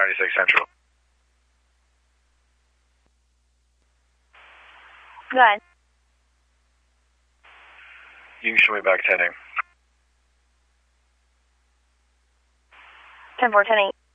96 Central. Go ahead. You can show me back 10-8. 10-4, 10-8.